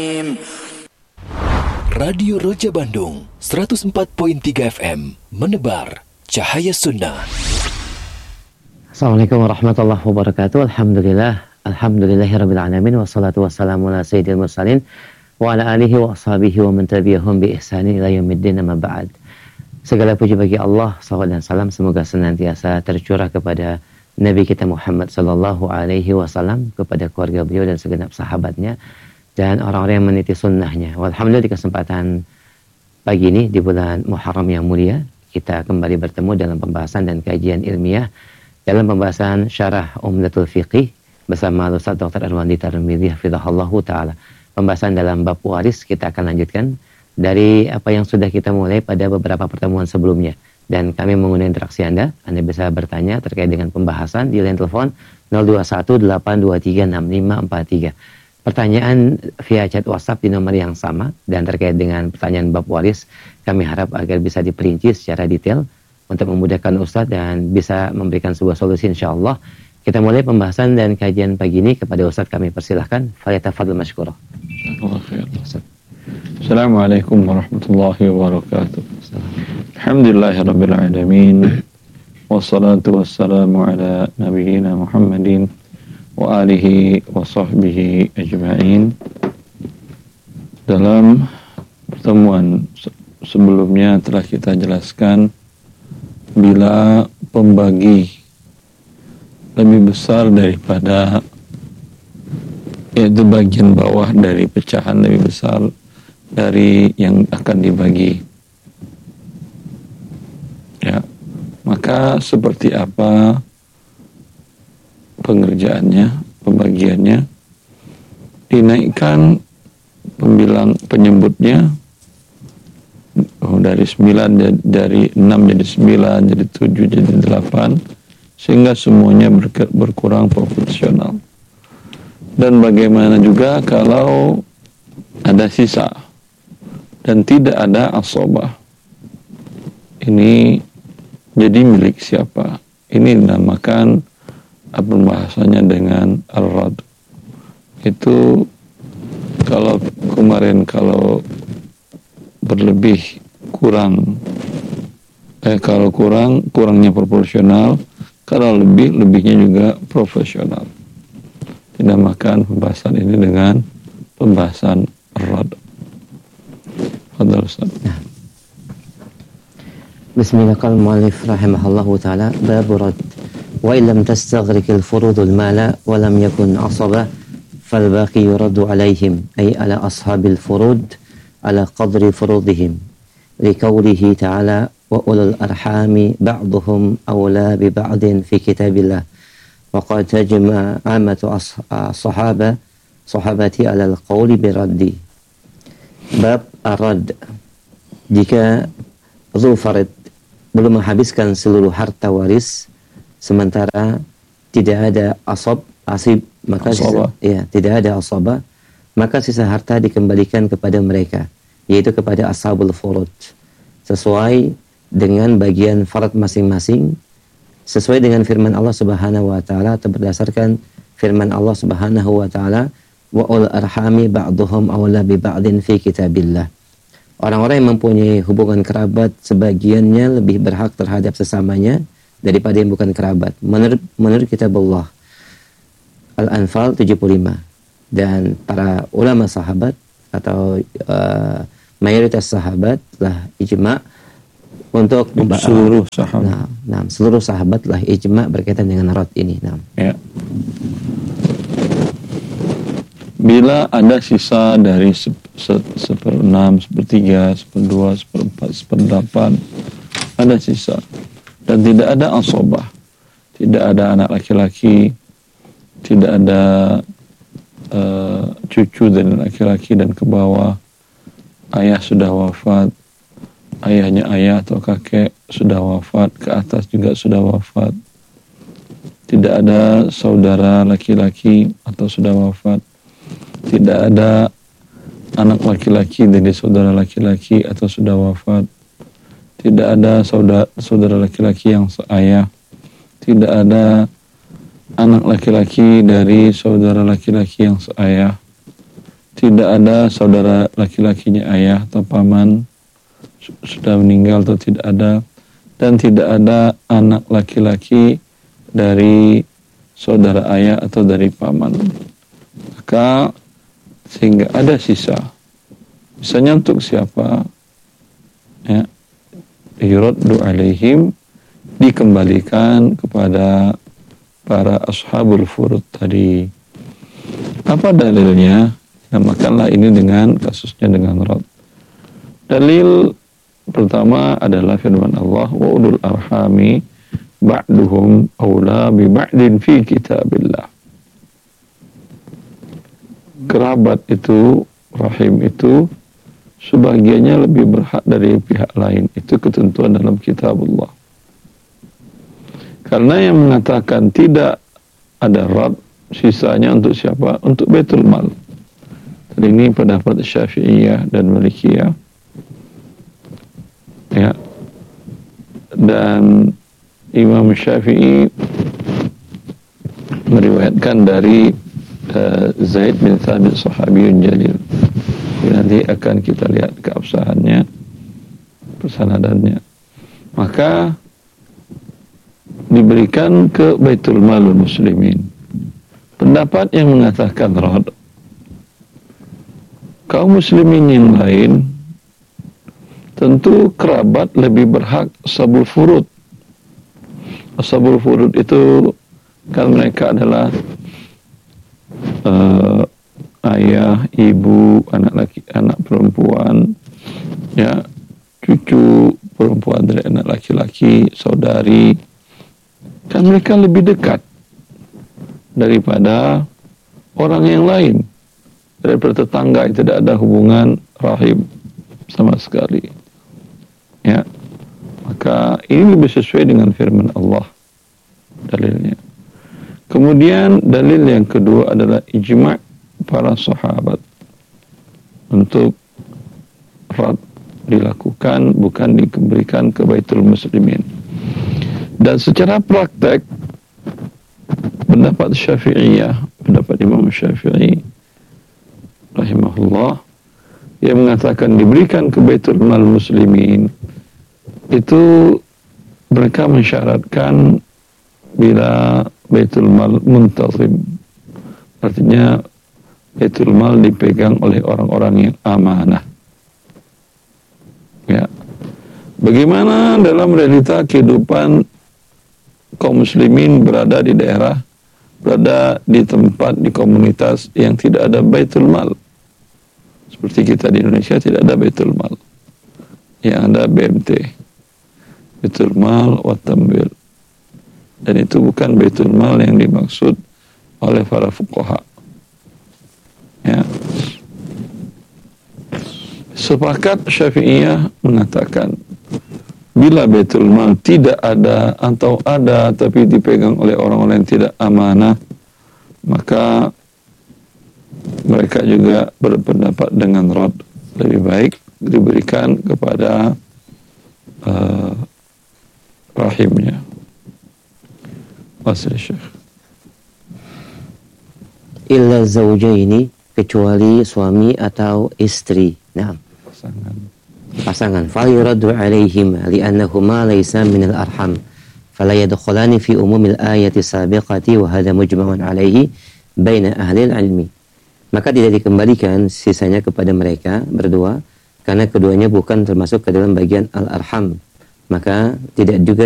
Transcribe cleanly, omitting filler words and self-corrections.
Radio Roja Bandung 104.3 FM menebar cahaya sunnah. Assalamualaikum warahmatullahi wabarakatuh. Alhamdulillahirabbil alamin wassalatu wassalamu ala sayyidil mursalin wa ala alihi wa ashabihi wa man tabi'ahum bi ihsanin ila yaumiddin, amma ba'd. Segala puji bagi Allah, salawat dan salam semoga senantiasa tercurah kepada Nabi kita Muhammad sallallahu alaihi wasallam, kepada keluarga beliau dan segenap sahabatnya dan orang-orang yang meniti sunnahnya. Alhamdulillah, di kesempatan pagi ini di bulan Muharram yang mulia, kita kembali bertemu dalam pembahasan dan kajian ilmiah dalam pembahasan Syarah Umdatul Fiqih bersama Ustaz Dr. Arwandi Tarmizi hafizahullah taala. Pembahasan dalam bab waris kita akan lanjutkan dari apa yang sudah kita mulai pada beberapa pertemuan sebelumnya, dan kami mengundang interaksi Anda. Anda bisa bertanya terkait dengan pembahasan di line telepon 0218236543. Pertanyaan via chat WhatsApp di nomor yang sama, dan terkait dengan pertanyaan bab waris, kami harap agar bisa diperinci secara detail untuk memudahkan Ustaz dan bisa memberikan sebuah solusi insyaallah. Kita mulai pembahasan dan kajian pagi ini. Kepada Ustaz kami persilahkan. Falyatafadhal masykurah. Assalamualaikum warahmatullahi wabarakatuh. Alhamdulillahirabbil alamin. Wassalatu wassalamu ala nabiyyina Muhammadin wa alihi wa sahbihi ajma'in. Dalam pertemuan sebelumnya telah kita jelaskan bila pembagi lebih besar daripada, yaitu bagian bawah dari pecahan lebih besar dari yang akan dibagi, ya, maka seperti apa pengerjaannya, pembagiannya? Dinaikkan pembilang penyebutnya dari 9, dari 6 jadi 9, jadi 7, jadi 8, sehingga semuanya berkurang proporsional. Dan bagaimana juga kalau ada sisa dan tidak ada asobah, ini jadi milik siapa? Ini dinamakan pembahasannya dengan ar-rad. Itu kalau kemarin kalau berlebih kurangnya proporsional, kalau lebihnya juga proporsional. Dinamakan pembahasan ini dengan pembahasan ar-rad. Fadhal Ustaz. Bismillahirrahmanirrahim. Mu'allif rahimahullahu ta'ala, bab rad. Wa illam tastaghrik al-furud al-mala wa lam yakun asaba fal baqi yuraddu alaihim, ay ala ashabil furud ala qadri furudihim, liqaulihi ta'ala wa ulul arhami ba'duhum awla bi ba'din fi kitabillah wa qad tajma amatu sahabati ala al-qawli bi raddi. Bab ar-rad, jika dzul farid belum menghabiskan seluruh harta waris sementara tidak ada asib, maka tidak ada asabah, maka sisa harta dikembalikan kepada mereka, yaitu kepada ashabul furud, sesuai dengan bagian farad masing-masing, sesuai dengan firman Allah Subhanahu wa taala atau berdasarkan firman Allah Subhanahu wa taala, wa ul arhami ba'duhum awla bi ba'din fi kitabillah. Orang-orang yang mempunyai hubungan kerabat sebagiannya lebih berhak terhadap sesamanya daripada yang bukan kerabat, menurut kitab Allah. Al-Anfal 75. Dan para ulama sahabat atau mayoritas sahabat telah ijma untuk seluruh sahabat. Seluruh sahabat telah ijma berkaitan dengan rad ini. Ya. Bila ada sisa dari 1/6, 1/3, 1/2, 1/4, 1/8, ada sisa dan tidak ada asobah, tidak ada anak laki-laki, tidak ada cucu dan laki-laki dan ke bawah, ayah sudah wafat, ayahnya ayah atau kakek sudah wafat, ke atas juga sudah wafat, tidak ada saudara laki-laki atau sudah wafat, tidak ada anak laki-laki dari saudara laki-laki atau sudah wafat, tidak ada saudara laki-laki yang seayah, tidak ada anak laki-laki dari saudara laki-laki yang seayah, tidak ada saudara laki-lakinya ayah atau paman sudah meninggal atau tidak ada, dan tidak ada anak laki-laki dari saudara ayah atau dari paman, maka sehingga ada sisa. Misalnya untuk siapa? Ya, yuraddu alaihim, dikembalikan kepada para ashabul furud tadi. Apa dalilnya? Namakanlah ini dengan kasusnya dengan rad. Dalil pertama adalah firman Allah, wa ulul arhami ba'duhum awla bi ba'din fi kitabillah. Kerabat itu, rahim itu, sebagiannya lebih berhak dari pihak lain. Itu ketentuan dalam kitabullah. Karena yang mengatakan tidak ada rad, sisanya untuk siapa? Untuk Baitul Mal. Dan ini pendapat Syafi'iyah dan Malikiyah. Ya. Dan Imam Syafi'i meriwayatkan dari Zaid bin Thabit, sahabiyun jalil. Nanti akan kita lihat keabsahannya, persanadannya. Maka diberikan ke Baitul Malul Muslimin. Pendapat yang mengatakan rad, kaum muslimin yang lain tentu kerabat lebih berhak ashabul furud. Ashabul furud itu kan mereka adalah ayah, ibu, anak laki, anak perempuan, ya, cucu perempuan dari anak laki-laki, saudari. Kan mereka lebih dekat daripada orang yang lain, daripada tetangga yang tidak ada hubungan rahim sama sekali. Ya, maka ini lebih sesuai dengan firman Allah dalilnya. Kemudian dalil yang kedua adalah ijma' para sahabat untuk rad dilakukan, bukan diberikan ke Baitul Muslimin. Dan secara praktek pendapat Syafi'iyah, pendapat Imam Syafi'i rahimahullah, yang mengatakan diberikan ke Baitul Mal Muslimin, itu mereka mensyaratkan bila Baitul Mal muntazim, artinya Baitul Mal dipegang oleh orang-orang yang amanah. Ya. Bagaimana dalam realita kehidupan kaum muslimin berada di daerah, berada di tempat, di komunitas yang tidak ada Baitul Mal? Seperti kita di Indonesia tidak ada Baitul Mal, yang ada BMT, Baitul Mal wa Tambil. Dan itu bukan Baitul Mal yang dimaksud oleh para fuqaha. Ya. Sepakat Syafi'iyah mengatakan bila Baitul Mal tidak ada atau ada tapi dipegang oleh orang-orang yang tidak amanah, maka mereka juga berpendapat dengan rad, lebih baik diberikan kepada rahimnya. Wasil Syekh. Illa zawjaini, kecuali suami atau istri. Nah, pasangan. Fal yuraddu alaihim li'annahuma laysa min al-arham fala yadkhulani fi umumil ayati sabiqati wa hadha mujma'un alaihi baina ahli al-ilmi. Maka tidak dikembalikan sisanya kepada mereka berdua karena keduanya bukan termasuk ke dalam bagian al-arham. Maka tidak juga